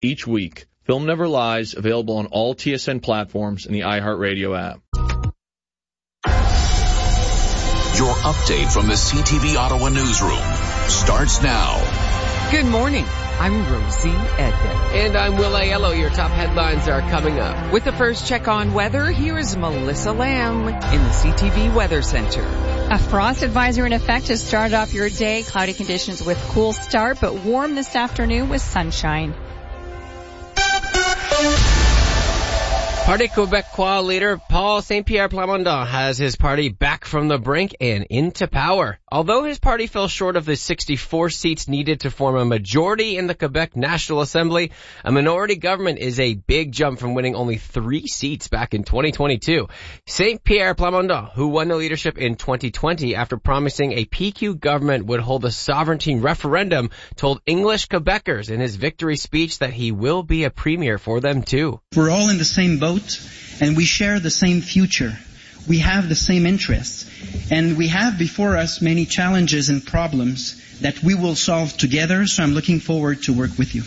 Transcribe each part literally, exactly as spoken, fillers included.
each week. Film Never Lies, available on all T S N platforms and the iHeartRadio app. Your update from the C T V Ottawa newsroom starts now. Good morning. I'm Rosie Edna. And I'm Will Aiello. Your top headlines are coming up. With the first check on weather, here is Melissa Lamb in the C T V Weather Center. A frost advisory in effect has started off your day. Cloudy conditions with cool start, but warm this afternoon with sunshine. Parti Québécois leader Paul Saint-Pierre Plamondon has his party back from the brink and into power. Although his party fell short of the sixty-four seats needed to form a majority in the Quebec National Assembly, a minority government is a big jump from winning only three seats back in twenty twenty-two. Saint-Pierre Plamondon, who won the leadership in twenty twenty after promising a P Q government would hold a sovereignty referendum, told English Quebecers in his victory speech that he will be a premier for them too. We're all in the same boat, and we share the same future. We have the same interests, and we have before us many challenges and problems that we will solve together, so I'm looking forward to work with you.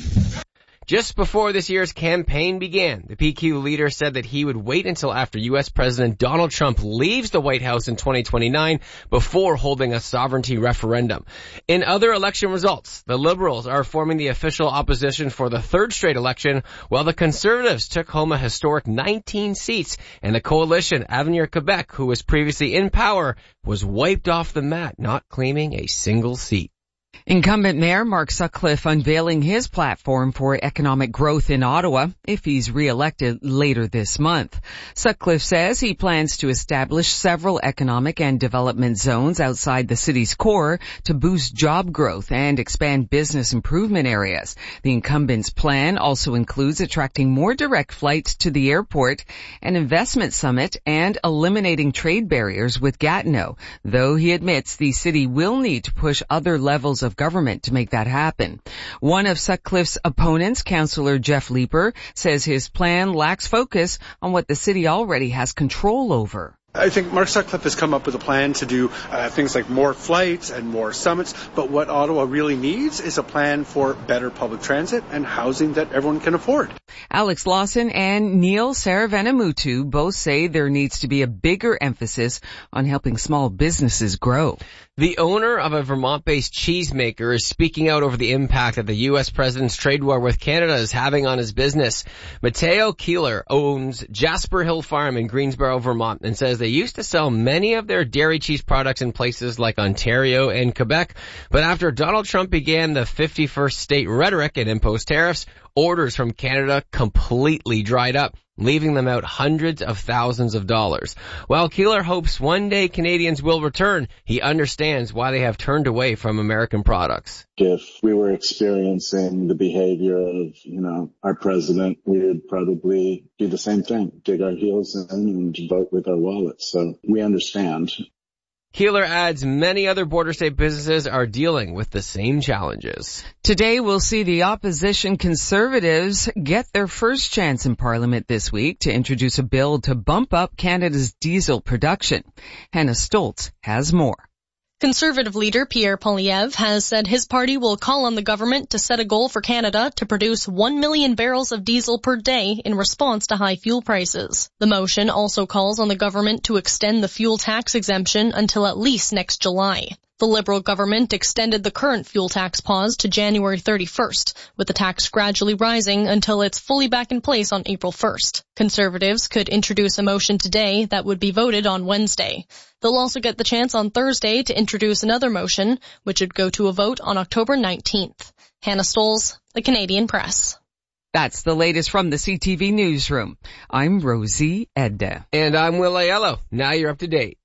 Just before this year's campaign began, the P Q leader said that he would wait until after U S President Donald Trump leaves the White House in twenty twenty-nine before holding a sovereignty referendum. In other election results, the Liberals are forming the official opposition for the third straight election, while the Conservatives took home a historic nineteen seats, and the coalition Avenir Quebec, who was previously in power, was wiped off the mat, not claiming a single seat. Incumbent Mayor Mark Sutcliffe unveiling his platform for economic growth in Ottawa if he's re-elected later this month. Sutcliffe says he plans to establish several economic and development zones outside the city's core to boost job growth and expand business improvement areas. The incumbent's plan also includes attracting more direct flights to the airport, an investment summit, and eliminating trade barriers with Gatineau, though he admits the city will need to push other levels of government to make that happen. One of Sutcliffe's opponents, Councillor Jeff Leeper, says his plan lacks focus on what the city already has control over. I think Mark Sutcliffe has come up with a plan to do uh, things like more flights and more summits, but what Ottawa really needs is a plan for better public transit and housing that everyone can afford. Alex Lawson and Neil Saravenamutu both say there needs to be a bigger emphasis on helping small businesses grow. The owner of a Vermont-based cheesemaker is speaking out over the impact that the U S president's trade war with Canada is having on his business. Matteo Keeler owns Jasper Hill Farm in Greensboro, Vermont, and says they used to sell many of their dairy cheese products in places like Ontario and Quebec, but after Donald Trump began the fifty-first state rhetoric and imposed tariffs, orders from Canada completely dried up, leaving them out hundreds of thousands of dollars. While Keeler hopes one day Canadians will return, he understands why they have turned away from American products. If we were experiencing the behavior of, you know, our president, we would probably do the same thing, dig our heels in and vote with our wallets. So we understand. Keeler adds many other border state businesses are dealing with the same challenges. Today we'll see the opposition Conservatives get their first chance in Parliament this week to introduce a bill to bump up Canada's diesel production. Hannah Stoltz has more. Conservative leader Pierre Poilievre has said his party will call on the government to set a goal for Canada to produce one million barrels of diesel per day in response to high fuel prices. The motion also calls on the government to extend the fuel tax exemption until at least next July. The Liberal government extended the current fuel tax pause to January thirty-first, with the tax gradually rising until it's fully back in place on April first. Conservatives could introduce a motion today that would be voted on Wednesday. They'll also get the chance on Thursday to introduce another motion, which would go to a vote on October nineteenth. Hannah Stolz, The Canadian Press. That's the latest from the C T V Newsroom. I'm Rosie Edda. And I'm Will Aiello. Now you're up to date.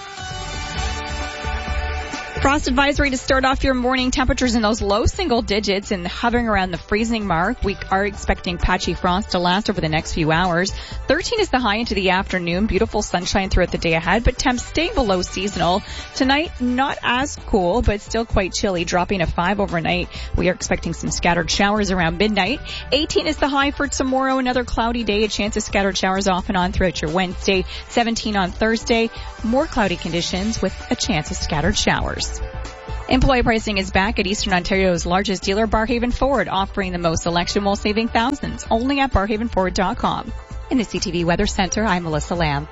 Frost advisory to start off your morning. Temperatures in those low single digits and hovering around the freezing mark. We are expecting patchy frost to last over the next few hours. thirteen is the high into the afternoon. Beautiful sunshine throughout the day ahead, but temps stay below seasonal. Tonight, not as cool, but still quite chilly, dropping to five overnight. We are expecting some scattered showers around midnight. eighteen is the high for tomorrow. Another cloudy day, a chance of scattered showers off and on throughout your Wednesday. seventeen on Thursday. More cloudy conditions with a chance of scattered showers. Employee pricing is back at Eastern Ontario's largest dealer, Barhaven Ford, offering the most selection while saving thousands. Only at barhaven ford dot com. In the C T V Weather Center, I'm Melissa Lamb.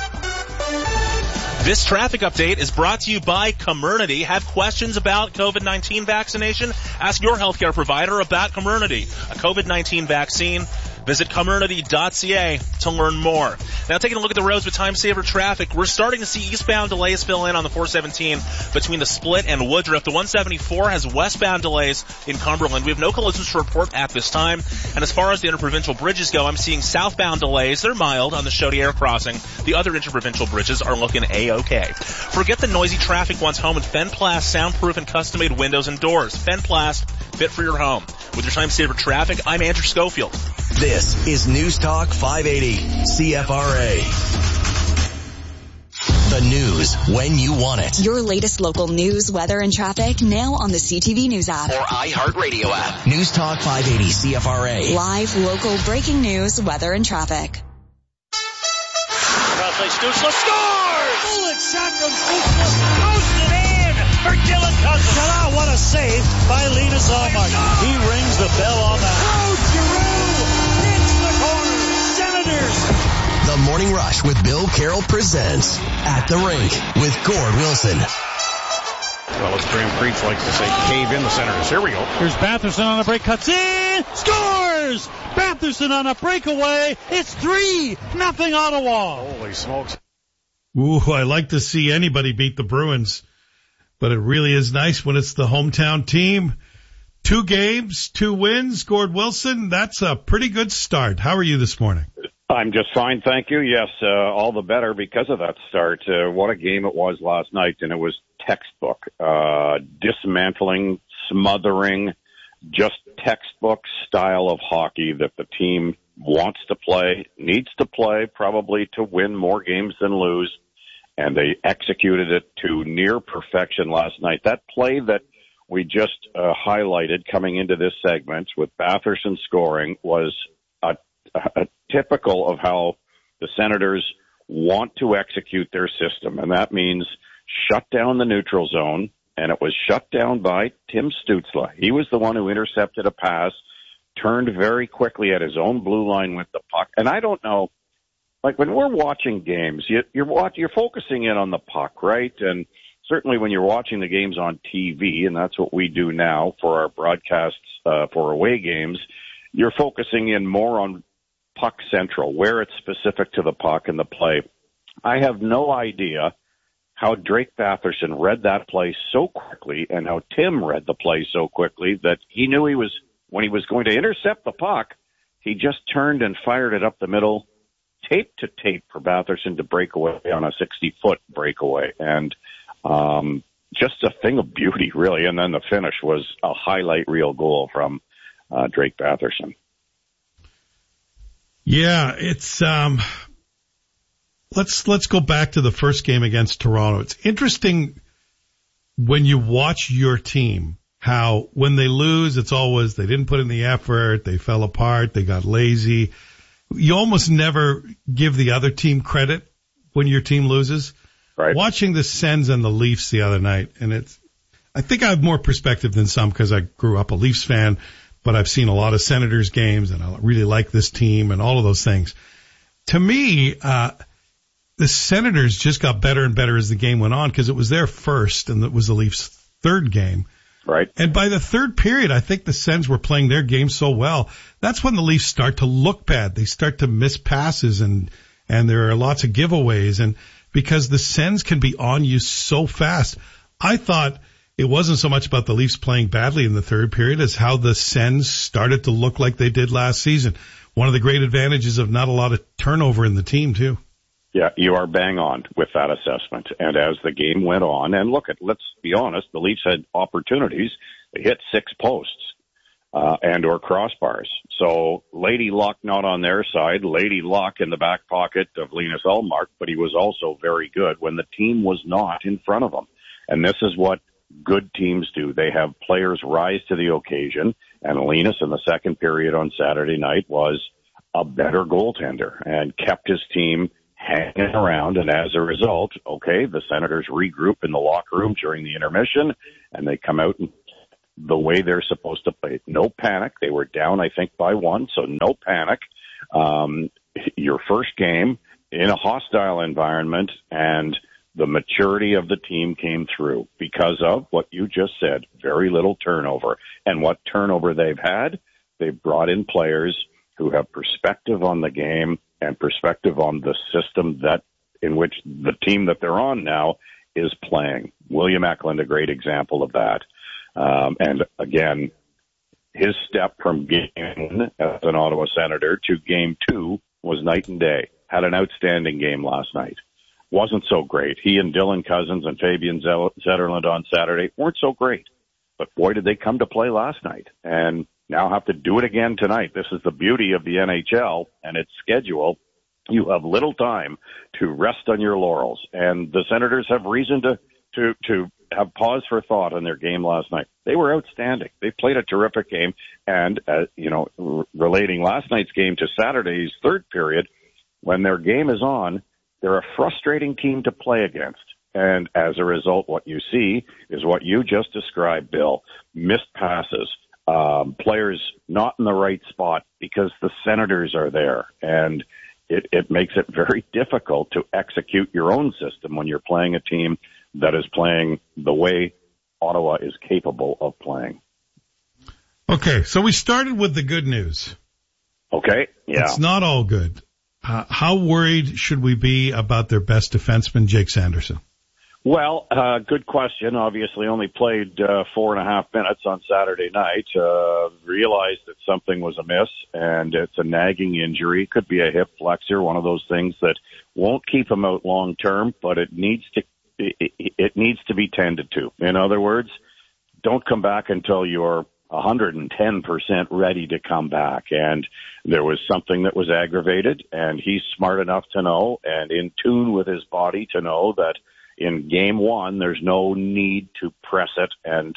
This traffic update is brought to you by Comirnaty. Have questions about COVID nineteen vaccination? Ask your healthcare provider about Comirnaty, a COVID nineteen vaccine. Visit Comirnaty dot c a to learn more. Now, taking a look at the roads with time saver traffic, we're starting to see eastbound delays fill in on the four seventeen between the Split and Woodruff. The one seventy-four has westbound delays in Cumberland. We have no collisions to report at this time. And as far as the interprovincial bridges go, I'm seeing southbound delays. They're mild on the Chaudière crossing. The other interprovincial bridges are looking A-okay. Forget the noisy traffic once home with Fenplast soundproof and custom-made windows and doors. Fenplast, fit for your home. With your time saver traffic, I'm Andrew Schofield. This is News Talk five eighty C F R A. The news when you want it. Your latest local news, weather, and traffic now on the C T V News app. Or iHeartRadio app. News Talk five eighty C F R A. Live, local, breaking news, weather, and traffic. Crossway Stützle scores! Bullet shot from Stützle. Posted in for Dylan Cousins. Ah, what a save by Linus Ullmark. He rings the bell on that. Oh, Giroux hits the corner. Senators. The Morning Rush with Bill Carroll presents At the Rink with Gord Wilson. Well, as Graham Creech likes to say, cave in the Senators. Here we go. Here's Batherson on a break, cuts in, scores! Batherson on a breakaway. It's three, nothing Ottawa. Holy smokes. Ooh, I like to see anybody beat the Bruins, but it really is nice when it's the hometown team. Two games, two wins. Gord Wilson, that's a pretty good start. How are you this morning? I'm just fine, thank you. Yes, uh, all the better because of that start. Uh, what a game it was last night, and it was textbook. Uh, dismantling, smothering, just textbook style of hockey that the team wants to play, needs to play, probably to win more games than lose, and they executed it to near perfection last night. That play that we just uh, highlighted coming into this segment with Batherson scoring was a, a typical of how the Senators want to execute their system, and that means shut down the neutral zone, and it was shut down by Tim Stützle. He was the one who intercepted a pass, turned very quickly at his own blue line with the puck. And I don't know, like when we're watching games, you, you're watch, you're focusing in on the puck, right? And certainly when you're watching the games on T V, and that's what we do now for our broadcasts uh, for away games, you're focusing in more on puck central, where it's specific to the puck and the play. I have no idea how Drake Batherson read that play so quickly and how Tim read the play so quickly that he knew he was, when he was going to intercept the puck, he just turned and fired it up the middle, tape to tape for Batherson to break away on a sixty-foot breakaway. And um, just a thing of beauty, really. And then the finish was a highlight reel goal from uh, Drake Batherson. Yeah, it's um let's let's go back to the first game against Toronto. It's interesting when you watch your team how when they lose it's always they didn't put in the effort, they fell apart, they got lazy. You almost never give the other team credit when your team loses. Right. Watching the Sens and the Leafs the other night, and it's I think I have more perspective than some because I grew up a Leafs fan. But I've seen a lot of Senators games, and I really like this team and all of those things. To me, uh, the Senators just got better and better as the game went on because it was their first, and it was the Leafs' third game. Right. And by the third period, I think the Sens were playing their game so well. That's when the Leafs start to look bad. They start to miss passes, and and there are lots of giveaways. And because the Sens can be on you so fast, I thought it wasn't so much about the Leafs playing badly in the third period as how the Sens started to look like they did last season. One of the great advantages of not a lot of turnover in the team, too. Yeah, you are bang on with that assessment. And as the game went on, and look, at let's be honest, the Leafs had opportunities. They hit six posts uh, and or crossbars. So Lady Luck not on their side, Lady Luck in the back pocket of Linus Ullmark, but he was also very good when the team was not in front of him. And this is what good teams do. They have players rise to the occasion, and Linus in the second period on Saturday night was a better goaltender and kept his team hanging around. And as a result, okay, the Senators regroup in the locker room during the intermission, and they come out and the way they're supposed to play. No panic. They were down, I think, by one, so no panic. Um, your first game in a hostile environment, and the maturity of the team came through because of what you just said, very little turnover. And what turnover they've had, they've brought in players who have perspective on the game and perspective on the system that in which the team that they're on now is playing. William Eklund, a great example of that. Um, and again, his step from game one as an Ottawa Senator to game two was night and day. Had an outstanding game last night. Wasn't so great. He and Dylan Cousins and Fabian Zetterlund on Saturday weren't so great. But boy, did they come to play last night. And now have to do it again tonight. This is the beauty of the N H L and its schedule. You have little time to rest on your laurels. And the Senators have reason to, to, to have pause for thought on their game last night. They were outstanding. They played a terrific game. And, uh, you know, r- relating last night's game to Saturday's third period, when their game is on, they're a frustrating team to play against. And as a result, what you see is what you just described, Bill. Missed passes, um, players not in the right spot because the Senators are there. And it, it makes it very difficult to execute your own system when you're playing a team that is playing the way Ottawa is capable of playing. Okay, so we started with the good news. Okay, yeah. It's not all good. Uh, how worried should we be about their best defenseman, Jake Sanderson? Well, uh, good question. Obviously only played uh, four and a half minutes on Saturday night. Uh, realized that something was amiss, and it's a nagging injury. Could be a hip flexor, one of those things that won't keep him out long term, but it needs to it, it needs to be tended to. In other words, don't come back until you're one hundred ten percent ready to come back. And there was something that was aggravated, and he's smart enough to know and in tune with his body to know that in game one, there's no need to press it and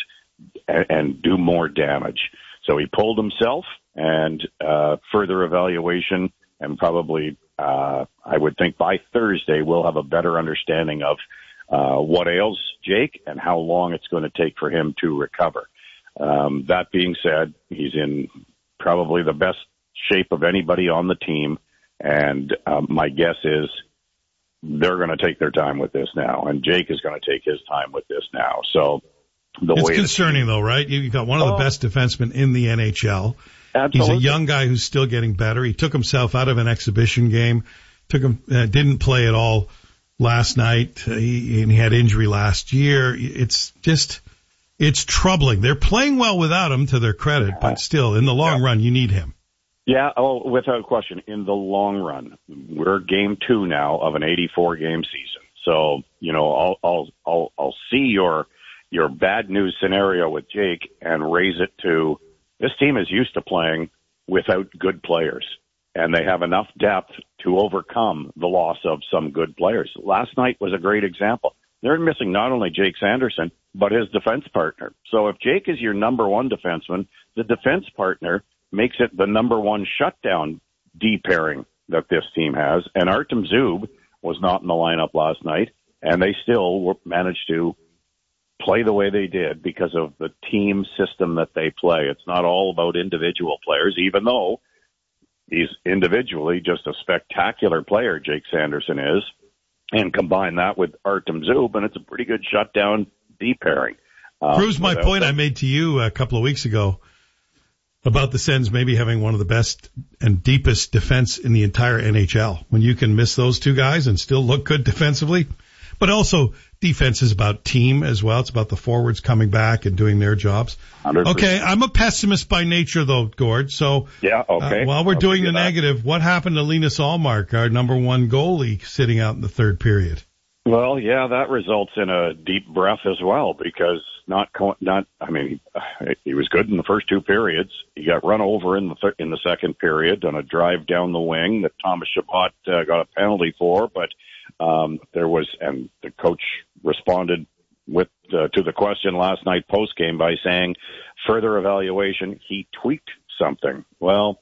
and do more damage. So he pulled himself, and uh, further evaluation, and probably, uh, I would think by Thursday, we'll have a better understanding of uh, what ails Jake and how long it's going to take for him to recover. Um, that being said, he's in probably the best shape of anybody on the team, and um, my guess is they're going to take their time with this now, and Jake is going to take his time with this now. So the it's way concerning, though, right? You've got one of the oh, best defensemen in the N H L. Absolutely. He's a young guy who's still getting better. He took himself out of an exhibition game, took him, uh, didn't play at all last night. Uh, he, and he had injury last year. It's just, it's troubling. They're playing well without him, to their credit, but still, in the long yeah. run, you need him. Yeah, oh, without question. In the long run, we're game two now of an eighty-four game season. So, you know, I'll, I'll, I'll, I'll see your, your bad news scenario with Jake and raise it to this team is used to playing without good players, and they have enough depth to overcome the loss of some good players. Last night was a great example. They're missing not only Jake Sanderson, but his defense partner. So if Jake is your number one defenseman, the defense partner makes it the number one shutdown D pairing that this team has. And Artem Zub was not in the lineup last night, and they still managed to play the way they did because of the team system that they play. It's not all about individual players, even though he's individually just a spectacular player, Jake Sanderson is. And combine that with Artem Zub, and it's a pretty good shutdown D pairing. Um, Proves my point that. I made to you a couple of weeks ago about the Sens maybe having one of the best and deepest defense in the entire N H L. When you can miss those two guys and still look good defensively. But also, defense is about team as well. It's about the forwards coming back and doing their jobs. one hundred percent. Okay, I'm a pessimist by nature, though, Gord. So yeah, okay. Uh, while we're I'll doing the that. negative, what happened to Linus Ullmark, our number one goalie, sitting out in the third period? Well, yeah, that results in a deep breath as well, because not, not, I mean, he was good in the first two periods. He got run over in the th- in the second period on a drive down the wing that Thomas Chabot uh, got a penalty for, but um, there was, and the coach responded with uh, to the question last night post game by saying, further evaluation, he tweaked something. Well,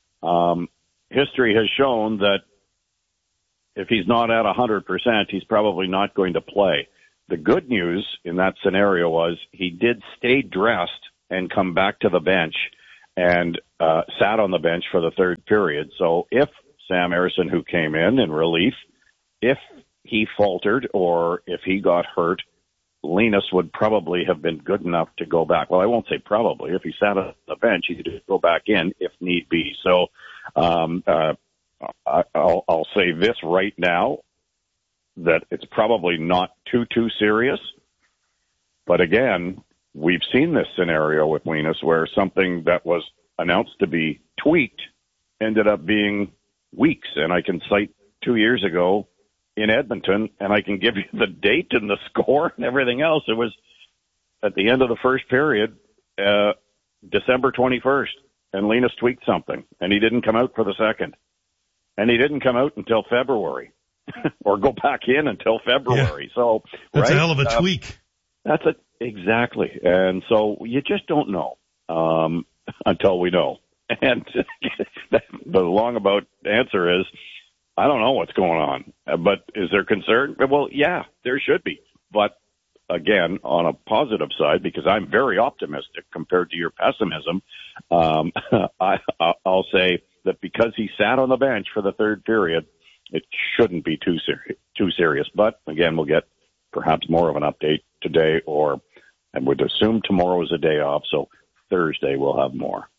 um, history has shown that if he's not at one hundred percent, he's probably not going to play. the good news in that scenario was he did stay dressed and come back to the bench and uh, sat on the bench for the third period. So if Sam Ersson, who came in in relief, if he faltered or if he got hurt, Linus would probably have been good enough to go back. Well, I won't say probably. If he sat on the bench, he could go back in if need be. So um, uh, I, I'll, I'll say this right now, that it's probably not too, too serious. But again, we've seen this scenario with Linus where something that was announced to be tweaked ended up being weeks. And I can cite two years ago in Edmonton, and I can give you the date and the score and everything else. It was at the end of the first period, uh, December twenty-first, and Linus tweaked something, and he didn't come out for the second. And he didn't come out until February or go back in until February. Yeah. So that's right? a hell of a uh, tweak. That's it. Exactly. And so you just don't know um, until we know. And the long about answer is, I don't know what's going on. But is there concern? Well, yeah, there should be. But again, on a positive side, because I'm very optimistic compared to your pessimism, um, I, I'll say that because he sat on the bench for the third period, it shouldn't be too serious. Too serious. But again, we'll get perhaps more of an update today, or and would assume tomorrow is a day off, so Thursday we'll have more.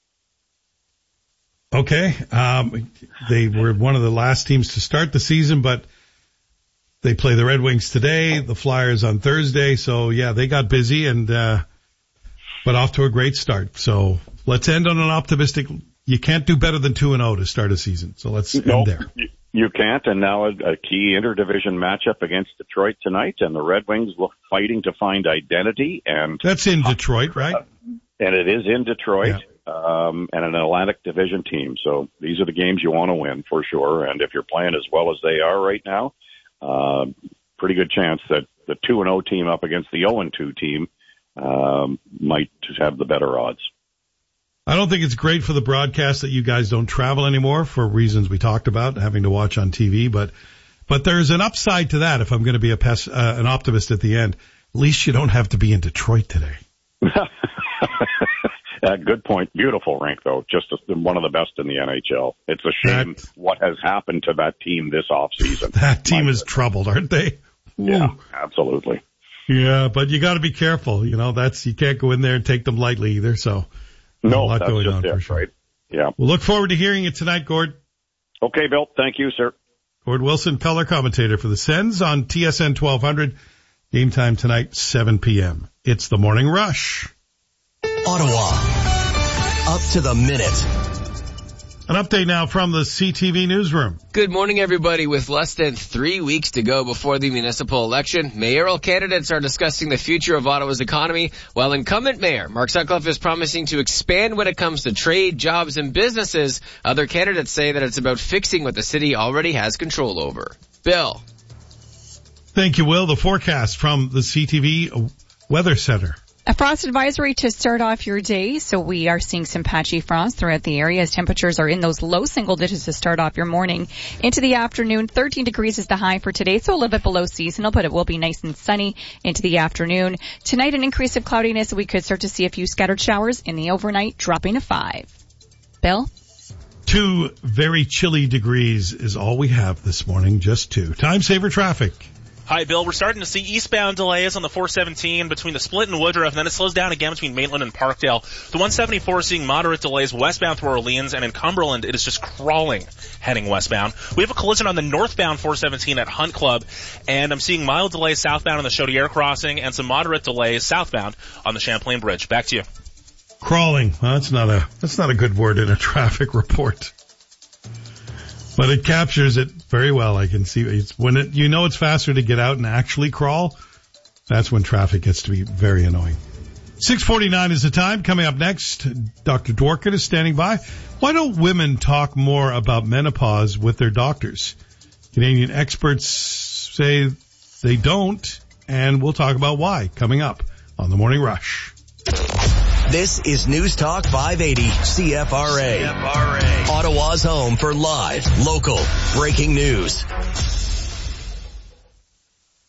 Okay. Um, they were one of the last teams to start the season, but they play the Red Wings today, the Flyers on Thursday. So yeah, they got busy and, uh, but off to a great start. So let's end on an optimistic, you can't do better than two and oh to start a season. So let's nope, end there. You can't. And now a, a key interdivision matchup against Detroit tonight, and the Red Wings look fighting to find identity. And that's in Detroit, right? Uh, and it is in Detroit. Yeah. Um, and an Atlantic Division team. So these are the games you want to win for sure. And if you're playing as well as they are right now, uh, pretty good chance that the two and oh team up against the oh and two team, um, might have the better odds. I don't think it's great for the broadcast that you guys don't travel anymore for reasons we talked about, having to watch on T V, but, but there's an upside to that if I'm going to be a pes- uh, an optimist at the end. At least you don't have to be in Detroit today. Uh, good point. Beautiful rink, though. Just a, one of the best in the N H L. It's a shame that, what has happened to that team this offseason. That team My is goodness. troubled, aren't they? Ooh. Yeah, absolutely. Yeah, but you got to be careful. You know, that's you can't go in there and take them lightly either. So, no, a lot that's going just on it, for sure. Right? Yeah. We'll look forward to hearing it tonight, Gord. Okay, Bill. Thank you, sir. Gord Wilson, color commentator for the Sens on T S N twelve hundred. Game time tonight, seven p.m. It's the Morning Rush. Ottawa. Up to the minute. An update now from the C T V newsroom. Good morning, everybody. With less than three weeks to go before the municipal election, mayoral candidates are discussing the future of Ottawa's economy, while incumbent mayor Mark Sutcliffe is promising to expand when it comes to trade, jobs, and businesses. Other candidates say that it's about fixing what the city already has control over. Bill. Thank you, Will. The forecast from the C T V Weather Center. A frost advisory to start off your day, so we are seeing some patchy frost throughout the area as temperatures are in those low single digits to start off your morning. Into the afternoon, thirteen degrees is the high for today, so a little bit below seasonal, but it will be nice and sunny into the afternoon. Tonight, an increase of cloudiness, we could start to see a few scattered showers in the overnight, dropping to five. Bill? Two very chilly degrees is all we have this morning, just two. Time saver traffic. Hi, Bill. We're starting to see eastbound delays on the four seventeen between the Split and Woodruff, and then it slows down again between Maitland and Parkdale. The one seventy-four is seeing moderate delays westbound through Orleans, and in Cumberland, it is just crawling heading westbound. We have a collision on the northbound four seventeen at Hunt Club, and I'm seeing mild delays southbound on the Chaudière crossing and some moderate delays southbound on the Champlain Bridge. Back to you. Crawling. Well, that's not a that's not a good word in a traffic report. But it captures it very well. I can see it's when it, you know it's faster to get out and actually crawl. That's when traffic gets to be very annoying. six forty-nine is the time. Coming up next, Doctor Dworkin is standing by. Why don't women talk more about menopause with their doctors? Canadian experts say they don't, and we'll talk about why coming up on the Morning Rush. This is News Talk five eighty C F R A. C F R A. Ottawa's home for live, local, breaking news.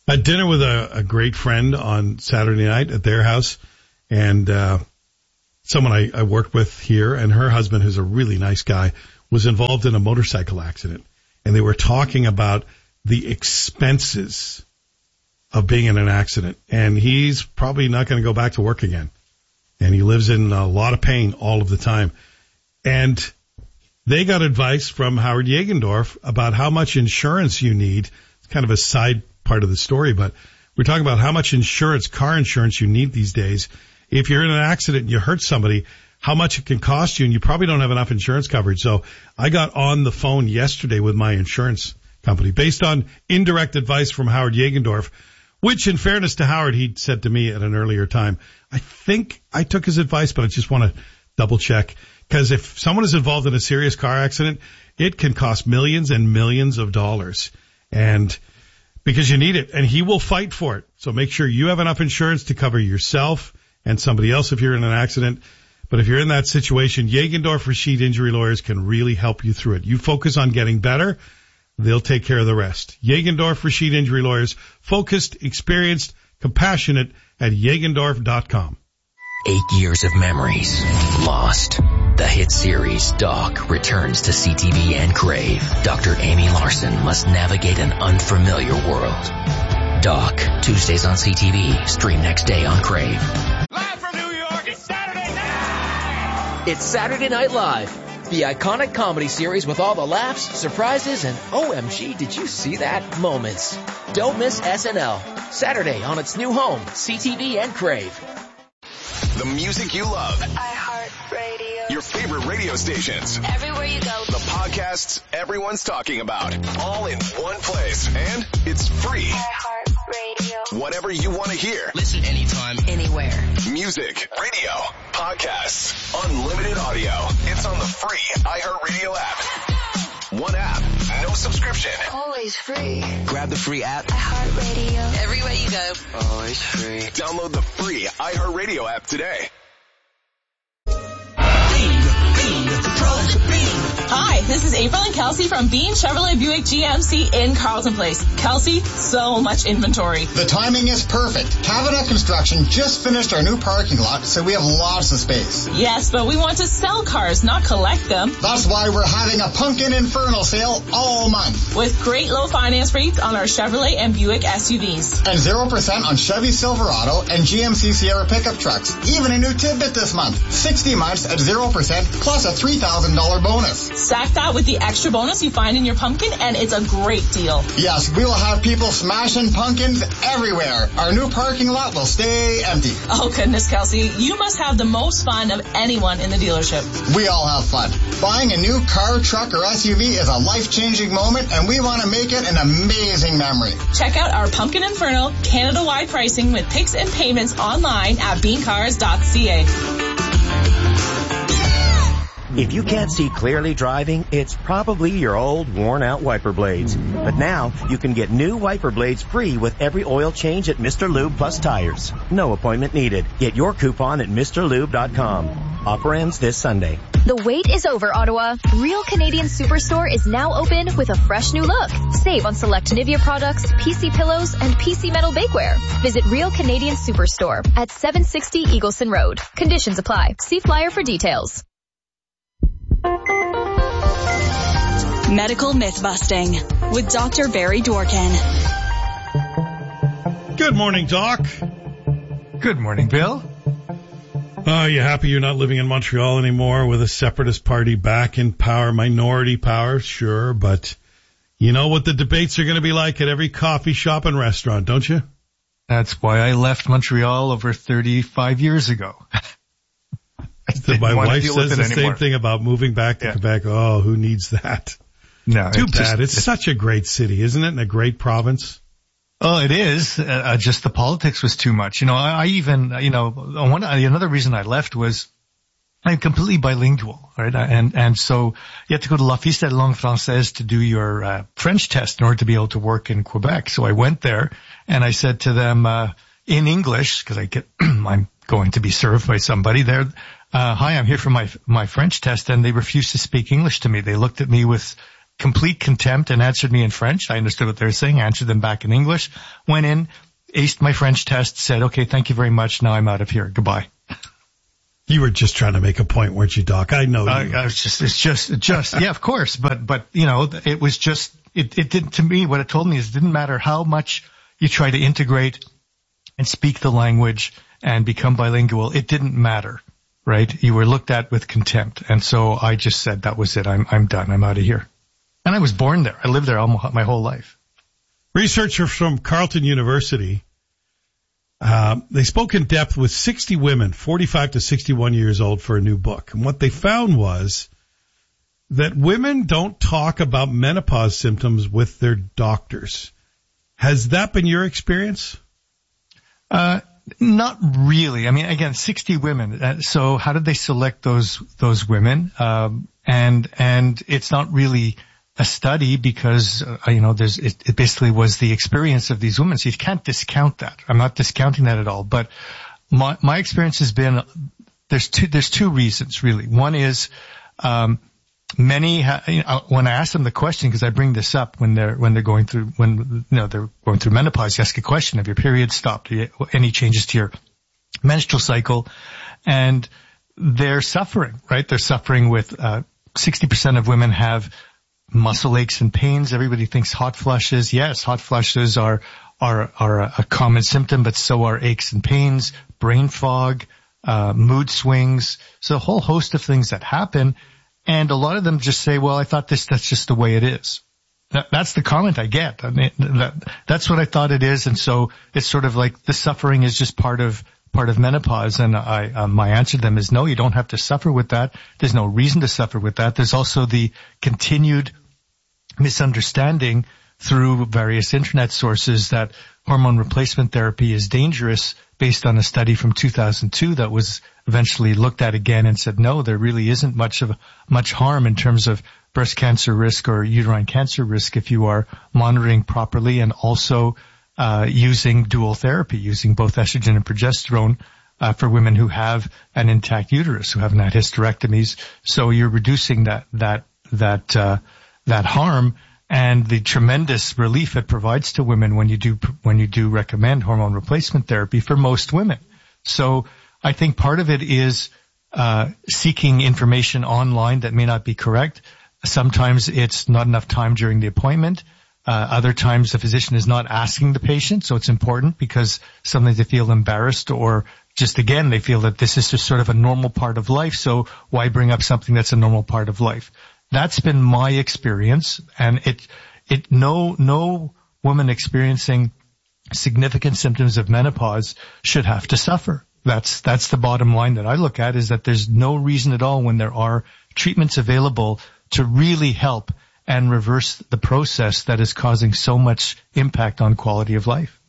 had dinner with a, a great friend on Saturday night at their house, and uh someone I, I worked with here, and her husband, who's a really nice guy, was involved in a motorcycle accident. And they were talking about the expenses of being in an accident. And he's probably not going to go back to work again. And he lives in a lot of pain all of the time. And they got advice from Howard Jagendorf about how much insurance you need. It's kind of a side part of the story, but we're talking about how much insurance, car insurance you need these days. If you're in an accident and you hurt somebody, how much it can cost you, and you probably don't have enough insurance coverage. So I got on the phone yesterday with my insurance company based on indirect advice from Howard Jagendorf, which in fairness to Howard, he said to me at an earlier time, I think I took his advice, but I just want to double check. Because if someone is involved in a serious car accident, it can cost millions and millions of dollars. And because you need it, and he will fight for it. So make sure you have enough insurance to cover yourself and somebody else if you're in an accident. But if you're in that situation, Jagendorf Rashid Injury Lawyers can really help you through it. You focus on getting better, they'll take care of the rest. Jagendorf Rashid Injury Lawyers, focused, experienced, compassionate at Jagendorf dot com. Eight years of memories lost. The hit series Doc returns to C T V and Crave. Doctor Amy Larson must navigate an unfamiliar world. Doc, Tuesdays on C T V, stream next day on Crave. Live from New York, it's Saturday night! It's Saturday Night Live, the iconic comedy series with all the laughs, surprises, and O M G, did you see that moments. Don't miss S N L, Saturday on its new home, C T V and Crave. The music you love. iHeartRadio. Your favorite radio stations. Everywhere you go. The podcasts everyone's talking about. All in one place. And it's free. iHeartRadio. Whatever you want to hear. Listen anytime, anywhere. Music, radio, podcasts, unlimited audio. It's on the free iHeartRadio app. One app, no subscription. Always free. Grab the free app. iHeartRadio. Everywhere you go. Always free. Download the free iHeartRadio app today. Hi, this is April and Kelsey from Bean Chevrolet Buick G M C in Carlton Place. Kelsey, so much inventory. The timing is perfect. Cabinet Construction just finished our new parking lot, so we have lots of space. Yes, but we want to sell cars, not collect them. That's why we're having a Pumpkin Inferno sale all month. With great low finance rates on our Chevrolet and Buick S U Vs. And zero percent on Chevy Silverado and G M C Sierra pickup trucks. Even a new tidbit this month. sixty months at zero percent plus a three thousand dollars bonus. Stack that with the extra bonus you find in your pumpkin, and it's a great deal. Yes, we will have people smashing pumpkins everywhere. Our new parking lot will stay empty. Oh, goodness, Kelsey. You must have the most fun of anyone in the dealership. We all have fun. Buying a new car, truck, or S U V is a life-changing moment, and we want to make it an amazing memory. Check out our Pumpkin Inferno Canada-wide pricing with picks and payments online at bean cars dot c a. If you can't see clearly driving, it's probably your old, worn-out wiper blades. But now, you can get new wiper blades free with every oil change at Mister Lube Plus Tires. No appointment needed. Get your coupon at Mr Lube dot com. Offer ends this Sunday. The wait is over, Ottawa. Real Canadian Superstore is now open with a fresh new look. Save on select Nivea products, P C pillows, and P C metal bakeware. Visit Real Canadian Superstore at seven sixty Eagleson Road. Conditions apply. See flyer for details. Medical Myth-Busting with Doctor Barry Dworkin. Good morning, Doc. Good morning, Bill. Oh, you happy you're not living in Montreal anymore with a separatist party back in power, minority power? Sure, but you know what the debates are going to be like at every coffee shop and restaurant, don't you? That's why I left Montreal over thirty-five years ago. My wife says the same thing about moving back to yeah. Quebec. Oh, who needs that? No, Too it's bad. Just, it's, it's such a great city, isn't it? And a great province. Oh, it is. Uh, just the politics was too much. You know, I, I even, you know, one, another reason I left was I'm completely bilingual, right? And, and so you have to go to L'Office de langue française to do your uh, French test in order to be able to work in Quebec. So I went there and I said to them, uh, in English, cause I get, I'm going to be served by somebody there. Uh, hi, I'm here for my, my French test, and they refused to speak English to me. They looked at me with complete contempt and answered me in French. I understood what they were saying, answered them back in English, went in, aced my French test, said, okay, thank you very much. Now I'm out of here. Goodbye. You were just trying to make a point, weren't you, Doc? I know you. I, I was just, it's just, just, yeah, of course. But, but, you know, it was just, it, it did, to me, what it told me is it didn't matter how much you try to integrate and speak the language and become bilingual. It didn't matter, right? You were looked at with contempt. And so I just said, that was it. I'm, I'm done. I'm out of here. And I was born there. I lived there all my whole life. Researchers from Carleton University, uh, they spoke in depth with sixty women, forty-five to sixty-one years old, for a new book. And what they found was that women don't talk about menopause symptoms with their doctors. Has that been your experience? Uh, not really. I mean, again, sixty women. Uh, so how did they select those, those women? Um, and, and it's not really a study because, uh, you know, there's, it, it basically was the experience of these women. So you can't discount that. I'm not discounting that at all. But my, my experience has been, there's two, there's two reasons really. One is, um, many, ha- you know, when I ask them the question, because I bring this up when they're, when they're going through, when, you know, they're going through menopause, you ask a question, have your period stopped? Any changes to your menstrual cycle? And they're suffering, right? They're suffering with, uh, sixty percent of women have muscle aches and pains. Everybody thinks hot flushes. Yes, hot flushes are, are, are a common symptom, but so are aches and pains, brain fog, uh, mood swings. So a whole host of things that happen. And a lot of them just say, well, I thought this, that's just the way it is. That, that's the comment I get. I mean, that, that's what I thought it is. And so it's sort of like the suffering is just part of, part of menopause. And I, um, my answer to them is no, you don't have to suffer with that. There's no reason to suffer with that. There's also the continued misunderstanding through various internet sources that hormone replacement therapy is dangerous, based on a study from two thousand two that was eventually looked at again and said, no, there really isn't much of much harm in terms of breast cancer risk or uterine cancer risk if you are monitoring properly and also uh using dual therapy, using both estrogen and progesterone uh for women who have an intact uterus, who haven't had hysterectomies. So you're reducing that that that uh that harm and the tremendous relief it provides to women when you do when you do recommend hormone replacement therapy for most women. So I think part of it is uh seeking information online that may not be correct. Sometimes it's not enough time during the appointment. Uh, other times the physician is not asking the patient, so it's important because sometimes they feel embarrassed or just again they feel that this is just sort of a normal part of life, so why bring up something that's a normal part of life? That's been my experience, and it, it, no, no woman experiencing significant symptoms of menopause should have to suffer. That's, that's the bottom line that I look at, is that there's no reason at all when there are treatments available to really help and reverse the process that is causing so much impact on quality of life.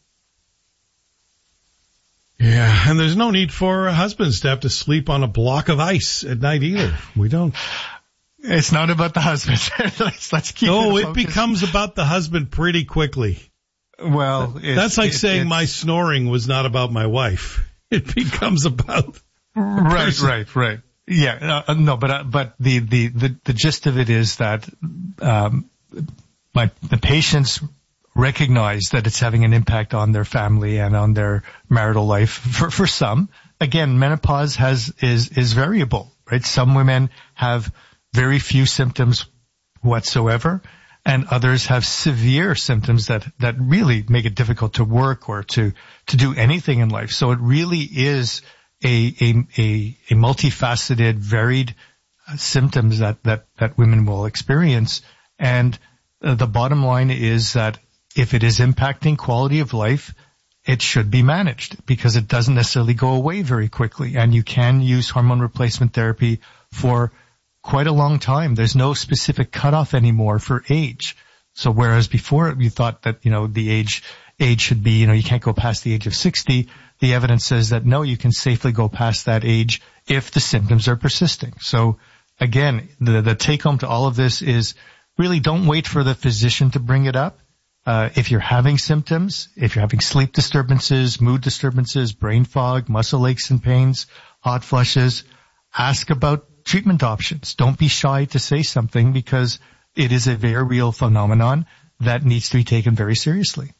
Yeah, and there's no need for husbands to have to sleep on a block of ice at night either. We don't. It's not about the husband. let's, let's keep no, it it becomes about the husband pretty quickly. Well, that's like it, saying it's, my snoring was not about my wife. It becomes about right, person. right, right. Yeah, uh, no, but uh, but the, the the the gist of it is that um, my the patients recognize that it's having an impact on their family and on their marital life. For for some, again, menopause has is is variable, right? Some women have very few symptoms whatsoever, and others have severe symptoms that, that really make it difficult to work or to, to do anything in life. So it really is a, a, a, a multifaceted, varied uh, symptoms that, that, that women will experience. And uh, the bottom line is that if it is impacting quality of life, it should be managed because it doesn't necessarily go away very quickly. And you can use hormone replacement therapy for quite a long time. There's no specific cutoff anymore for age. So whereas before you thought that, you know, the age, age should be, you know, you can't go past the age of sixty, the evidence says that no, you can safely go past that age if the symptoms are persisting. So again, the, the take home to all of this is really don't wait for the physician to bring it up. Uh, if you're having symptoms, if you're having sleep disturbances, mood disturbances, brain fog, muscle aches and pains, hot flushes, ask about treatment options. Don't be shy to say something because it is a very real phenomenon that needs to be taken very seriously.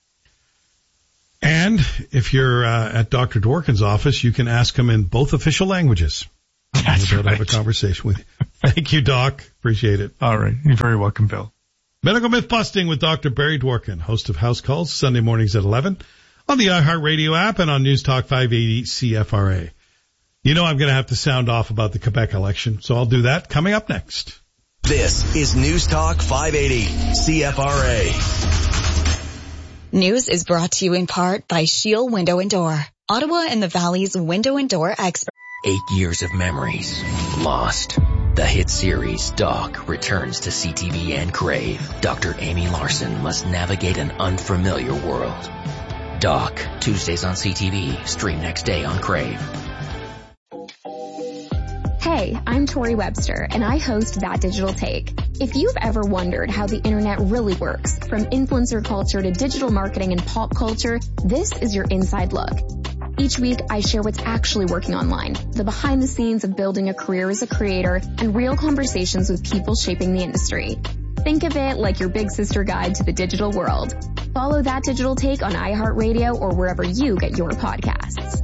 And if you're uh, at Doctor Dworkin's office, you can ask him in both official languages. That's right. right. Have a conversation with you. Thank you, Doc. Appreciate it. All right. You're very welcome, Bill. Medical Myth Busting with Doctor Barry Dworkin, host of House Calls, Sunday mornings at eleven on the iHeartRadio app and on News Talk five eighty C F R A. You know I'm going to have to sound off about the Quebec election, so I'll do that coming up next. This is News Talk five eighty C F R A. News is brought to you in part by Shield Window and Door, Ottawa and the Valley's window and door expert. Eight years of memories lost. The hit series Doc returns to C T V and Crave. Doctor Amy Larson must navigate an unfamiliar world. Doc, Tuesdays on C T V, stream next day on Crave. Hey, I'm Tori Webster, and I host That Digital Take. If you've ever wondered how the internet really works, from influencer culture to digital marketing and pop culture, this is your inside look. Each week, I share what's actually working online, the behind the scenes of building a career as a creator, and real conversations with people shaping the industry. Think of it like your big sister guide to the digital world. Follow That Digital Take on iHeartRadio or wherever you get your podcasts.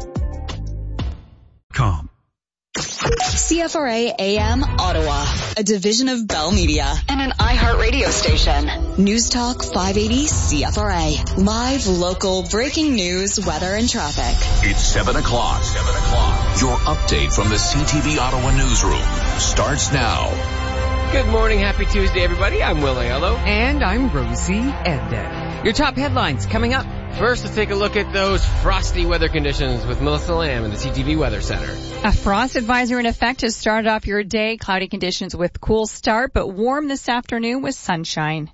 Com. C F R A A M Ottawa, a division of Bell Media and an iHeartRadio station. News Talk five eighty C F R A. Live, local, breaking news, weather, and traffic. It's seven o'clock. seven o'clock. Your update from the C T V Ottawa newsroom starts now. Good morning. Happy Tuesday, everybody. I'm Will Aiello. And I'm Rosie Edda. Your top headlines coming up. First, let's take a look at those frosty weather conditions with Melissa Lamb in the C T V Weather Center. A frost advisory in effect has started off your day. Cloudy conditions with cool start, but warm this afternoon with sunshine.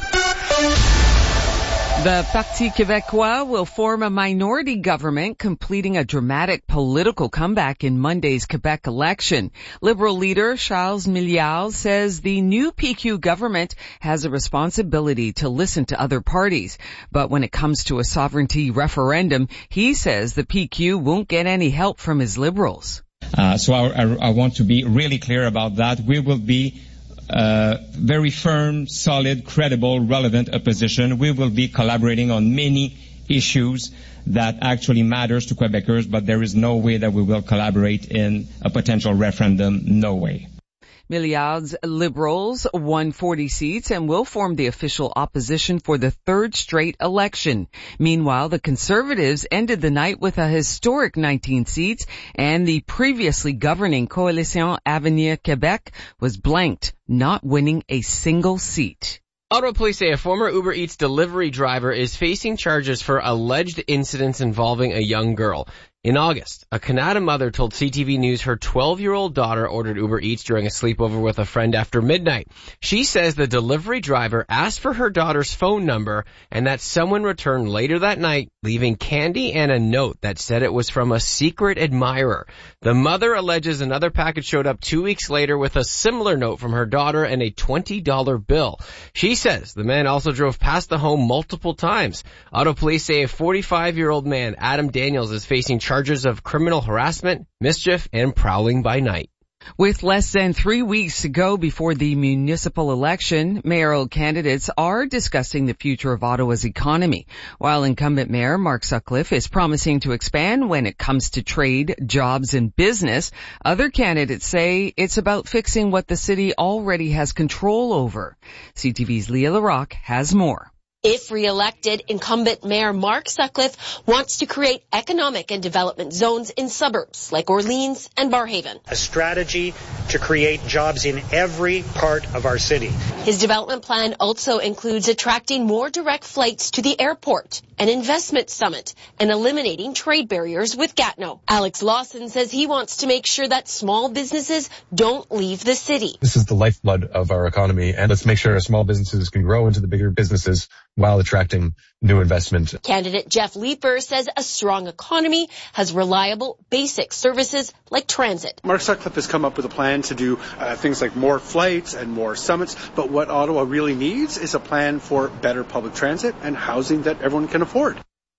The Parti Québécois will form a minority government, completing a dramatic political comeback in Monday's Quebec election. Liberal leader Charles Milliard says the new P Q government has a responsibility to listen to other parties. But when it comes to a sovereignty referendum, he says the P Q won't get any help from his Liberals. Uh, so I, I, I want to be really clear about that. We will be Uh, very firm, solid, credible, relevant opposition. We will be collaborating on many issues that actually matters to Quebecers, but there is no way that we will collaborate in a potential referendum. No way. Milliard's Liberals won forty seats and will form the official opposition for the third straight election. Meanwhile, the Conservatives ended the night with a historic nineteen seats, and the previously governing Coalition Avenir Québec was blanked, not winning a single seat. Ottawa police say a former Uber Eats delivery driver is facing charges for alleged incidents involving a young girl. In August, a Canada mother told C T V News her twelve-year-old daughter ordered Uber Eats during a sleepover with a friend after midnight. She says the delivery driver asked for her daughter's phone number and that someone returned later that night, leaving candy and a note that said it was from a secret admirer. The mother alleges another package showed up two weeks later with a similar note from her daughter and a twenty dollar bill. She says the man also drove past the home multiple times. Ottawa police say a forty-five-year-old man, Adam Daniels, is facing charges charges of criminal harassment, mischief, and prowling by night. With less than three weeks to go before the municipal election, mayoral candidates are discussing the future of Ottawa's economy. While incumbent mayor Mark Sutcliffe is promising to expand when it comes to trade, jobs, and business, other candidates say it's about fixing what the city already has control over. C T V's Leah Larocque has more. If re-elected, incumbent Mayor Mark Sutcliffe wants to create economic and development zones in suburbs like Orleans and Barrhaven. A strategy to create jobs in every part of our city. His development plan also includes attracting more direct flights to the airport, an investment summit, and eliminating trade barriers with Gatineau. Alex Lawson says he wants to make sure that small businesses don't leave the city. This is the lifeblood of our economy, and let's make sure our small businesses can grow into the bigger businesses while attracting new investment. Candidate Jeff Leeper says a strong economy has reliable, basic services like transit. Mark Sutcliffe has come up with a plan to do uh, things like more flights and more summits, but what Ottawa really needs is a plan for better public transit and housing that everyone can afford.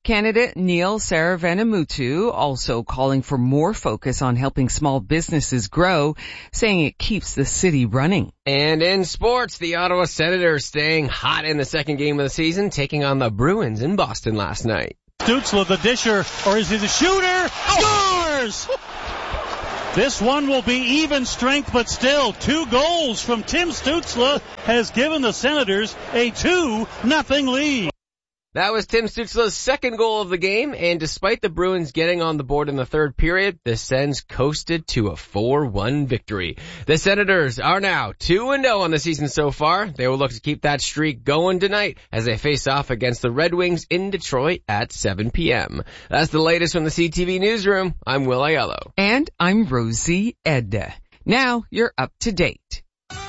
candidate Neil Saravenamutu also calling for more focus on helping small businesses grow, saying it keeps the city running. And in sports, the Ottawa Senators staying hot in the second game of the season, taking on the Bruins in Boston last night. Stützle, the disher, or is he the shooter? Scores! This one will be even strength, but still two goals from Tim Stützle has given the Senators a two nothing lead. That was Tim Stützle's second goal of the game, and despite the Bruins getting on the board in the third period, the Sens coasted to a four one victory. The Senators are now two and oh on the season so far. They will look to keep that streak going tonight as they face off against the Red Wings in Detroit at seven p.m. That's the latest from the C T V Newsroom. I'm Will Aiello. And I'm Rosie Edda. Now you're up to date.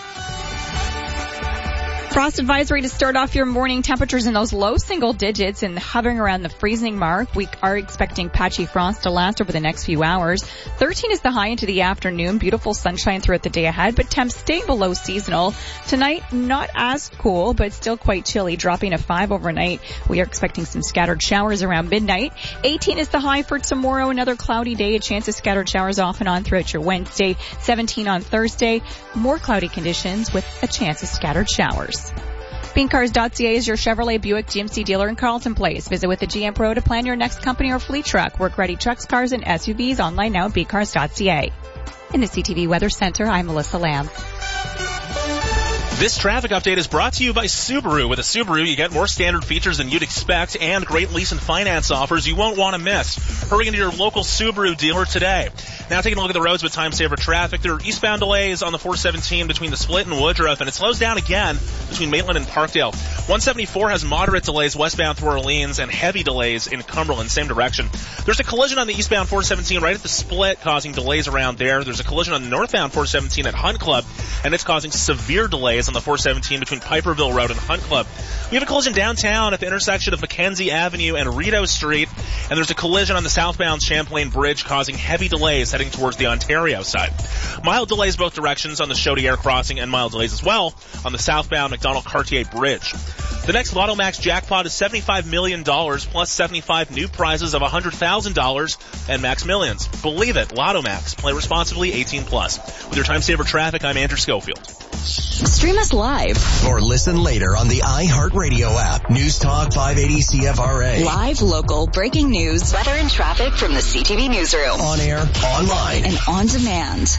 Frost advisory to start off your morning. Temperatures in those low single digits and hovering around the freezing mark. We are expecting patchy frost to last over the next few hours. thirteen is the high into the afternoon. Beautiful sunshine throughout the day ahead, but temps staying below seasonal. Tonight, not as cool, but still quite chilly, dropping to five overnight. We are expecting some scattered showers around midnight. eighteen is the high for tomorrow. Another cloudy day. A chance of scattered showers off and on throughout your Wednesday. seventeen on Thursday. More cloudy conditions with a chance of scattered showers. bean cars dot c a is your Chevrolet Buick G M C dealer in Carleton Place. Visit with the G M Pro to plan your next company or fleet truck. Work-ready trucks, cars, and S U Vs online now at bean cars dot c a. In the C T V Weather Center, I'm Melissa Lamb. This traffic update is brought to you by Subaru. With a Subaru, you get more standard features than you'd expect and great lease and finance offers you won't want to miss. Hurry into your local Subaru dealer today. Now taking a look at the roads with time saver traffic. There are eastbound delays on the four seventeen between the Split and Woodruff, and it slows down again between Maitland and Parkdale. one seventy-four has moderate delays westbound through Orleans and heavy delays in Cumberland, same direction. There's a collision on the eastbound four seventeen right at the Split, causing delays around there. There's a collision on the northbound four seventeen at Hunt Club, and it's causing severe delays on the four seventeen between Piperville Road and Hunt Club. We have a collision downtown at the intersection of Mackenzie Avenue and Rideau Street, and there's a collision on the southbound Champlain Bridge causing heavy delays heading towards the Ontario side. Mild delays both directions on the Chaudière crossing and mild delays as well on the southbound McDonald-Cartier Bridge. The next Lotto Max jackpot is seventy-five million dollars plus seventy-five new prizes of one hundred thousand dollars and Max Millions. Believe it, Lotto Max. Play responsibly, eighteen plus. With your time saver traffic, I'm Andrew Schofield. Stream us live or listen later on the iHeartRadio app. News Talk five eighty C F R A. Live, local, breaking news, weather and traffic from the C T V Newsroom. On air, online, and on demand.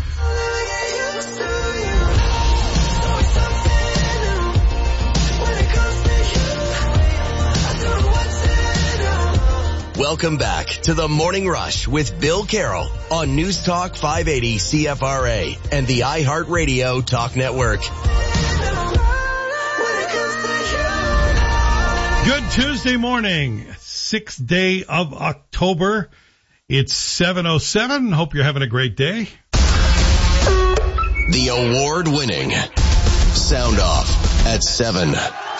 Welcome back to the Morning Rush with Bill Carroll on News Talk five eighty C F R A and the iHeartRadio Talk Network. Good Tuesday morning, sixth day of October. It's seven oh seven. Hope you're having a great day. The award-winning Sound Off at seven.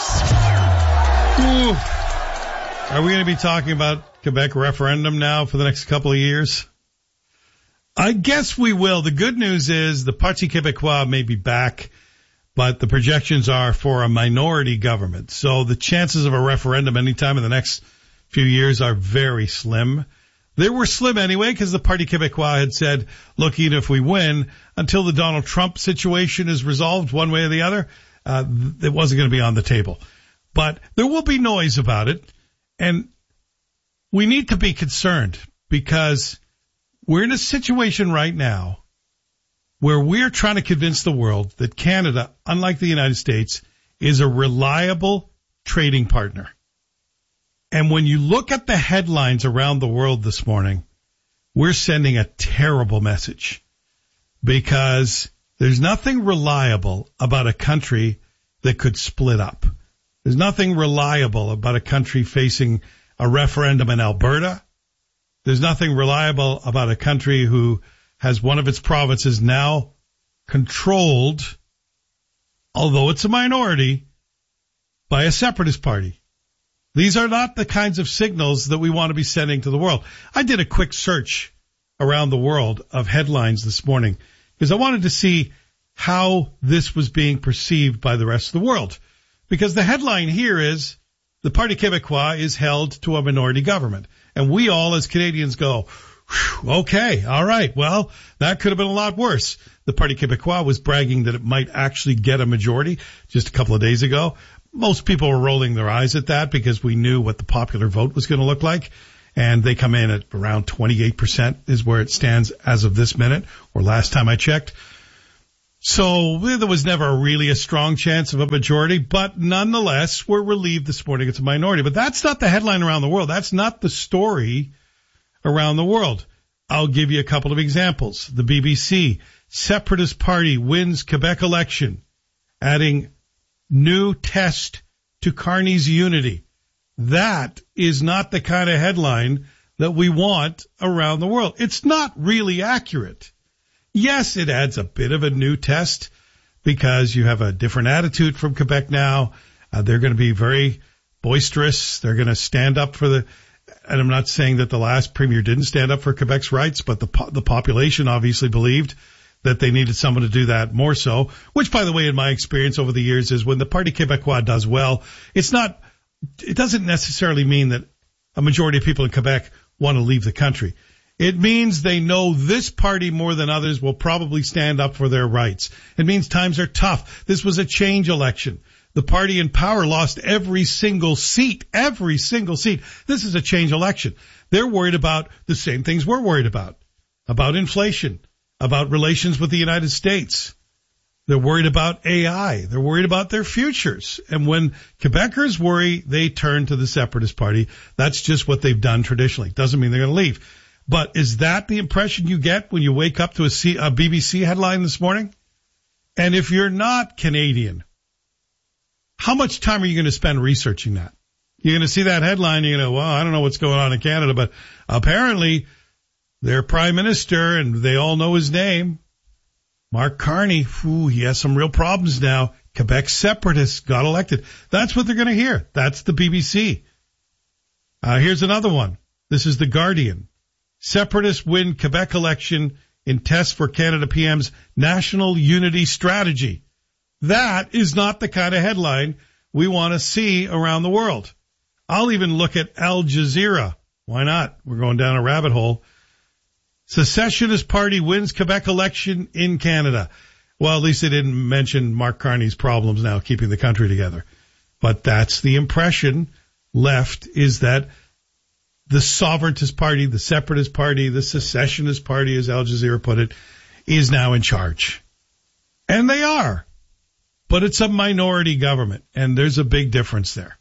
Ooh. Are we going to be talking about Quebec referendum now for the next couple of years? I guess we will. The good news is the Parti Québécois may be back, but the projections are for a minority government. So the chances of a referendum anytime in the next few years are very slim. They were slim anyway because the Parti Québécois had said, look, even if we win, until the Donald Trump situation is resolved one way or the other, uh, it wasn't going to be on the table. But there will be noise about it. And we need to be concerned because we're in a situation right now where we're trying to convince the world that Canada, unlike the United States, is a reliable trading partner. And when you look at the headlines around the world this morning, we're sending a terrible message because there's nothing reliable about a country that could split up. There's nothing reliable about a country facing a referendum in Alberta. There's nothing reliable about a country who has one of its provinces now controlled, although it's a minority, by a separatist party. These are not the kinds of signals that we want to be sending to the world. I did a quick search around the world of headlines this morning because I wanted to see how this was being perceived by the rest of the world. Because the headline here is, the Parti Québécois is held to a minority government. And we all as Canadians go, okay, all right, well, that could have been a lot worse. The Parti Québécois was bragging that it might actually get a majority just a couple of days ago. Most people were rolling their eyes at that because we knew what the popular vote was going to look like. And they come in at around twenty-eight percent is where it stands as of this minute, or last time I checked. So there was never really a strong chance of a majority, but nonetheless, we're relieved this morning it's a minority. But that's not the headline around the world. That's not the story around the world. I'll give you a couple of examples. The B B C, Separatist Party wins Quebec election, adding new test to Carney's unity. That is not the kind of headline that we want around the world. It's not really accurate. Yes, it adds a bit of a new test because you have a different attitude from Quebec now. Uh, they're going to be very boisterous. They're going to stand up for the, and I'm not saying that the last premier didn't stand up for Quebec's rights, but the po- the population obviously believed that they needed someone to do that more so, which, by the way, in my experience over the years is when the Parti Québécois does well, it's not, it doesn't necessarily mean that a majority of people in Quebec want to leave the country. It means they know this party more than others will probably stand up for their rights. It means times are tough. This was a change election. The party in power lost every single seat, every single seat. This is a change election. They're worried about the same things we're worried about, about inflation, about relations with the United States. They're worried about A I. They're worried about their futures. And when Quebecers worry, they turn to the Separatist Party. That's just what they've done traditionally. Doesn't mean they're going to leave. But is that the impression you get when you wake up to a, C, a B B C headline this morning? And if you're not Canadian, how much time are you going to spend researching that? You're going to see that headline, you're going to, well, I don't know what's going on in Canada, but apparently their prime minister, and they all know his name, Mark Carney, ooh, he has some real problems now. Quebec separatists got elected. That's what they're going to hear. That's the B B C. Uh, here's another one. This is The Guardian. Separatists win Quebec election in test for Canada P M's national unity strategy. That is not the kind of headline we want to see around the world. I'll even look at Al Jazeera. Why not? We're going down a rabbit hole. Secessionist Party wins Quebec election in Canada. Well, at least they didn't mention Mark Carney's problems now keeping the country together. But that's the impression left, is that the Sovereigntist Party, the Separatist Party, the Secessionist Party, as Al Jazeera put it, is now in charge. And they are. But it's a minority government, and there's a big difference there.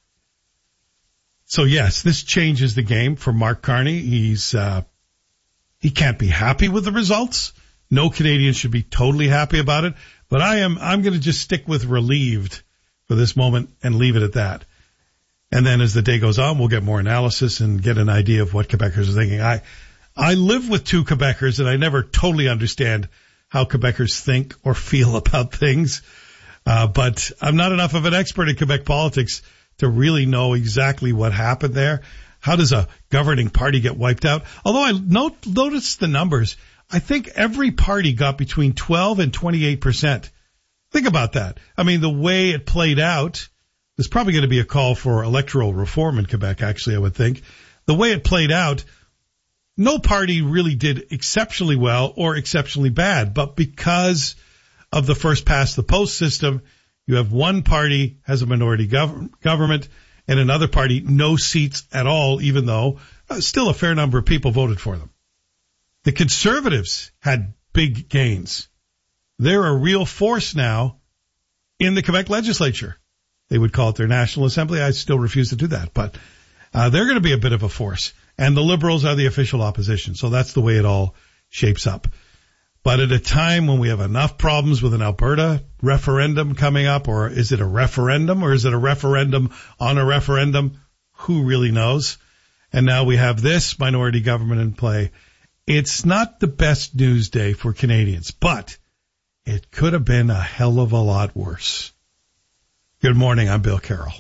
So, yes, this changes the game for Mark Carney. He's uh He can't be happy with the results. No Canadian should be totally happy about it. But I am, I'm going to just stick with relieved for this moment and leave it at that. And then as the day goes on, we'll get more analysis and get an idea of what Quebecers are thinking. I, I live with two Quebecers, and I never totally understand how Quebecers think or feel about things. Uh, but I'm not enough of an expert in Quebec politics to really know exactly what happened there. How does a governing party get wiped out? Although I note, notice the numbers, I think every party got between twelve and twenty-eight percent. Think about that. I mean, the way it played out, there's probably going to be a call for electoral reform in Quebec, actually, I would think. The way it played out, no party really did exceptionally well or exceptionally bad. But because of the first past the post system, you have one party has a minority gov- government, and another party, no seats at all, even though uh, still a fair number of people voted for them. The Conservatives had big gains. They're a real force now in the Quebec legislature. They would call it their National Assembly. I still refuse to do that, but uh, they're going to be a bit of a force. And the Liberals are the official opposition, so that's the way it all shapes up. But at a time when we have enough problems with an Alberta referendum coming up, or is it a referendum, or is it a referendum on a referendum? Who really knows? And now we have this minority government in play. It's not the best news day for Canadians, but it could have been a hell of a lot worse. Good morning, I'm Bill Carroll.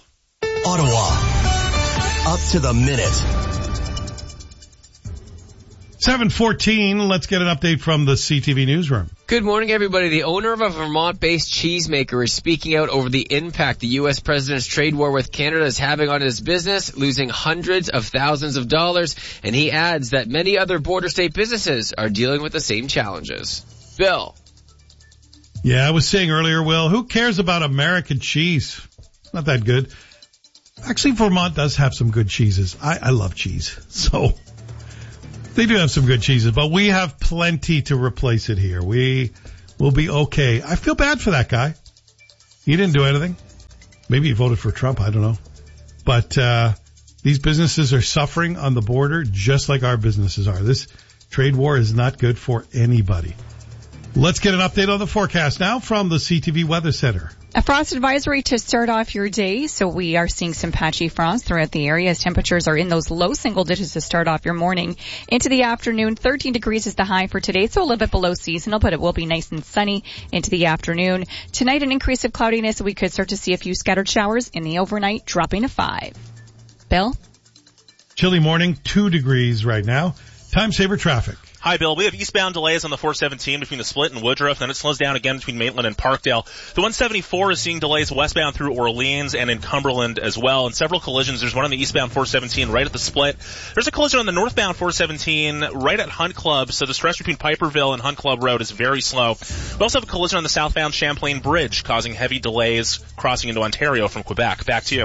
Ottawa, up to the minute. seven fourteen, let's get an update from the C T V newsroom. Good morning, everybody. The owner of a Vermont-based cheesemaker is speaking out over the impact the U S president's trade war with Canada is having on his business, losing hundreds of thousands of dollars. And he adds that many other border state businesses are dealing with the same challenges. Bill. Yeah, I was saying earlier, Will, who cares about American cheese? It's not that good. Actually, Vermont does have some good cheeses. I, I love cheese. So they do have some good cheeses, but we have plenty to replace it here. We will be okay. I feel bad for that guy. He didn't do anything. Maybe he voted for Trump. I don't know. But uh these businesses are suffering on the border just like our businesses are. This trade war is not good for anybody. Let's get an update on the forecast now from the C T V Weather Center. A frost advisory to start off your day, so we are seeing some patchy frost throughout the area as temperatures are in those low single digits to start off your morning. Into the afternoon, thirteen degrees is the high for today, so a little bit below seasonal, but it will be nice and sunny into the afternoon. Tonight, an increase of cloudiness. We could start to see a few scattered showers in the overnight, dropping to five. Bill? Chilly morning, two degrees right now. Time saver traffic. Hi, Bill. We have eastbound delays on the four seventeen between the Split and Woodruff, then it slows down again between Maitland and Parkdale. The one seventy-four is seeing delays westbound through Orleans and in Cumberland as well, and several collisions. There's one on the eastbound four seventeen right at the Split. There's a collision on the northbound four seventeen right at Hunt Club, so the stretch between Piperville and Hunt Club Road is very slow. We also have a collision on the southbound Champlain Bridge, causing heavy delays crossing into Ontario from Quebec. Back to you.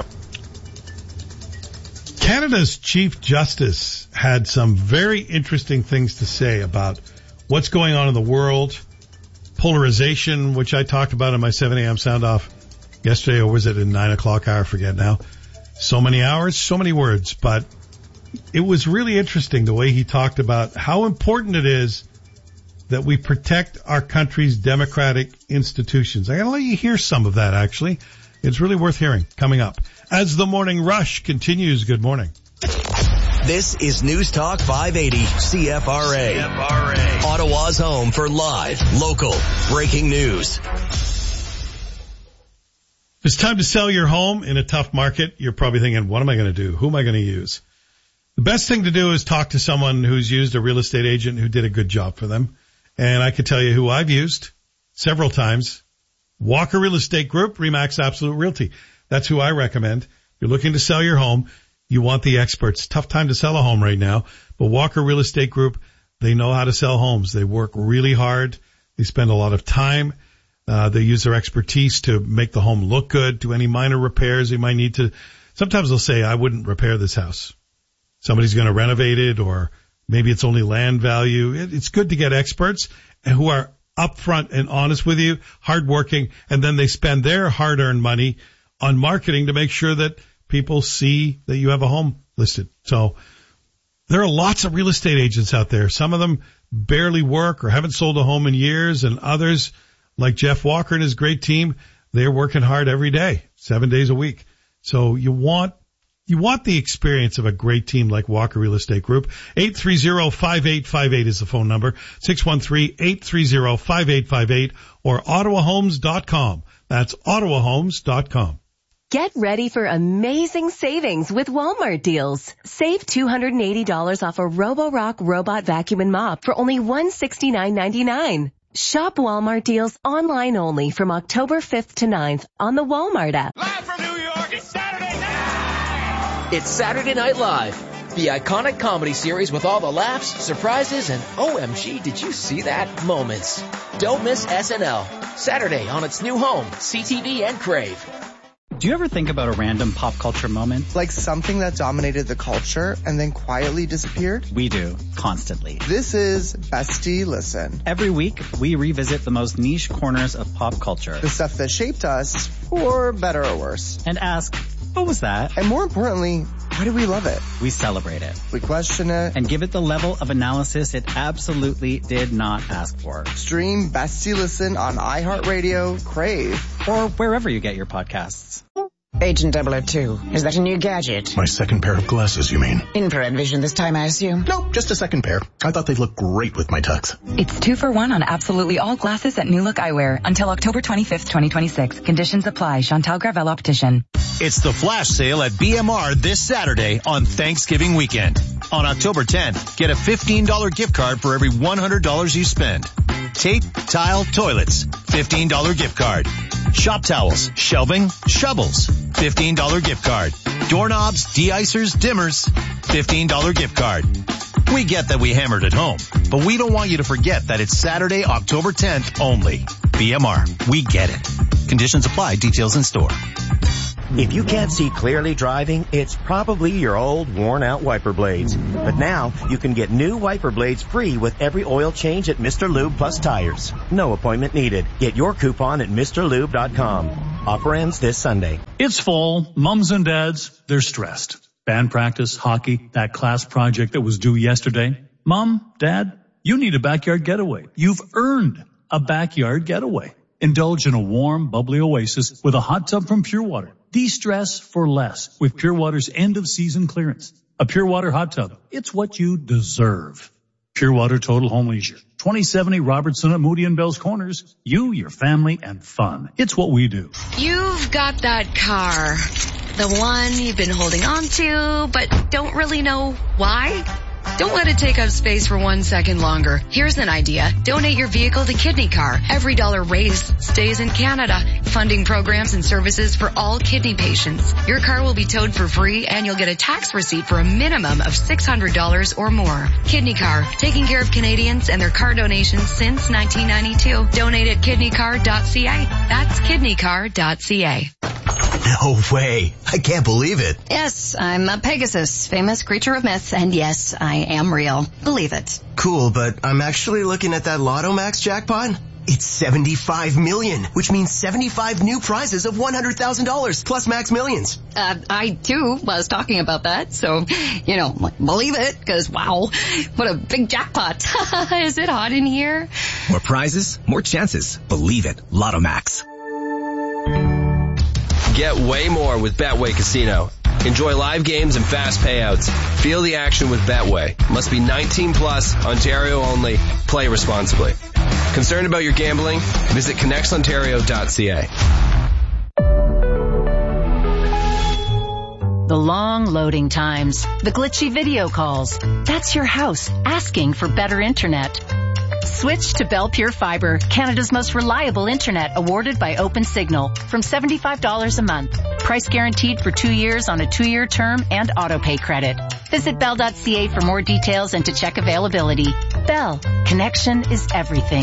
Canada's Chief Justice had some very interesting things to say about what's going on in the world, polarization, which I talked about in my seven a.m. sound off yesterday, or was it in nine o'clock hour? I forget now. So many hours, so many words, but it was really interesting the way he talked about how important it is that we protect our country's democratic institutions. I'm going to let you hear some of that, actually. It's really worth hearing. Coming up as the morning rush continues. Good morning. This is News Talk five eighty C F R A. C F R A. Ottawa's home for live, local, breaking news. It's time to sell your home in a tough market. You're probably thinking, what am I going to do? Who am I going to use? The best thing to do is talk to someone who's used a real estate agent who did a good job for them. And I could tell you who I've used several times. Walker Real Estate Group, Remax Absolute Realty. That's who I recommend. If you're looking to sell your home, you want the experts. Tough time to sell a home right now, but Walker Real Estate Group, they know how to sell homes. They work really hard. They spend a lot of time. Uh, they use their expertise to make the home look good, do any minor repairs they might need to. Sometimes they'll say, I wouldn't repair this house. Somebody's going to renovate it, or maybe it's only land value. It, it's good to get experts who are upfront and honest with you, hardworking, and then they spend their hard-earned money on marketing to make sure that people see that you have a home listed. So there are lots of real estate agents out there. Some of them barely work or haven't sold a home in years, and others, like Jeff Walker and his great team, they're working hard every day, seven days a week. So you want You want the experience of a great team like Walker Real Estate Group. eight three zero, five eight five eight is the phone number. six one three, eight three zero, five eight five eight or ottawa homes dot com. That's ottawa homes dot com. Get ready for amazing savings with Walmart deals. Save two hundred eighty dollars off a Roborock robot vacuum and mop for only one hundred sixty-nine ninety-nine. Shop Walmart deals online only from October fifth to ninth on the Walmart app. Live from New York, it's Saturday night! It's Saturday Night Live, the iconic comedy series with all the laughs, surprises, and O M G, did you see that moments. Don't miss S N L, Saturday on its new home, C T V and Crave. Do you ever think about a random pop culture moment? Like something that dominated the culture and then quietly disappeared? We do, constantly. This is Bestie Listen. Every week, we revisit the most niche corners of pop culture. The stuff that shaped us, for better or worse. And ask, what was that? And more importantly, why do we love it? We celebrate it. We question it. And give it the level of analysis it absolutely did not ask for. Stream Bestie Listen on iHeartRadio, Crave, or wherever you get your podcasts. Agent double oh two, is that a new gadget? My second pair of glasses, you mean? Infrared vision this time, I assume? Nope, just a second pair. I thought they'd look great with my tux. It's two for one on absolutely all glasses at New Look Eyewear until October twenty-fifth, twenty twenty-six. Conditions apply. Chantal Gravel Optician. It's the flash sale at B M R this Saturday on Thanksgiving weekend. On October tenth, get a fifteen dollars gift card for every one hundred dollars you spend. tape, tile, toilets, fifteen dollars gift card. Shop towels, shelving, shovels, fifteen dollars gift card. Doorknobs, de-icers, dimmers, fifteen dollars gift card. We get that we hammered at home, but we don't want you to forget that it's Saturday, October tenth only. B M R, we get it. Conditions apply, details in store. If you can't see clearly driving, it's probably your old worn-out wiper blades. But now, you can get new wiper blades free with every oil change at Mister Lube Plus Tires. No appointment needed. Get your coupon at Mr Lube dot com. Offer ends this Sunday. It's fall. Mums and dads, they're stressed. Band practice, hockey, that class project that was due yesterday. Mom, Dad, you need a backyard getaway. You've earned a backyard getaway. Indulge in a warm, bubbly oasis with a hot tub from Pure Water. De-stress for less with Pure Water's end-of-season clearance. A Pure Water hot tub. It's what you deserve. Pure Water Total Home Leisure. twenty seventy Robertson at Moody and Bell's Corners. You, your family, and fun. It's what we do. You've got that car. The one you've been holding on to, but don't really know why? Don't let it take up space for one second longer. Here's an idea. Donate your vehicle to Kidney Car. Every dollar raised stays in Canada, funding programs and services for all kidney patients. Your car will be towed for free and you'll get a tax receipt for a minimum of six hundred dollars or more. Kidney Car, taking care of Canadians and their car donations since nineteen ninety-two. Donate at kidney car dot c a. That's kidney car dot c a. No way. I can't believe it. Yes, I'm a Pegasus, famous creature of myth, and yes, I am real. Believe it. Cool, but I'm actually looking at that Lotto Max jackpot. It's seventy-five million, which means seventy-five new prizes of one hundred thousand dollars plus Max Millions. Uh, I too was talking about that, so, you know, believe it, because wow, what a big jackpot. Is it hot in here? More prizes, more chances. Believe it. Lotto Max. Get way more with Betway Casino. Enjoy live games and fast payouts. Feel the action with Betway. Must be nineteen plus, Ontario only. Play responsibly. Concerned about your gambling? Visit connects ontario dot c a. The long loading times, the glitchy video calls. That's your house asking for better internet. Switch to Bell Pure Fiber, Canada's most reliable internet, awarded by OpenSignal, from seventy-five dollars a month. Price guaranteed for two years on a two-year term and auto-pay credit. Visit bell dot c a for more details and to check availability. Bell, connection is everything.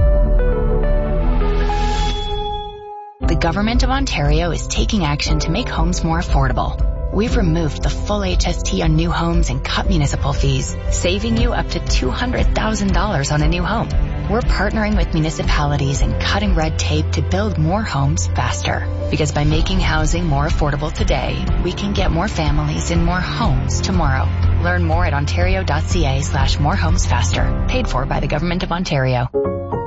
The Government of Ontario is taking action to make homes more affordable. We've removed the full H S T on new homes and cut municipal fees, saving you up to two hundred thousand dollars on a new home. We're partnering with municipalities and cutting red tape to build more homes faster. Because by making housing more affordable today, we can get more families in more homes tomorrow. Learn more at ontario dot c a slash more homes faster. Paid for by the Government of Ontario.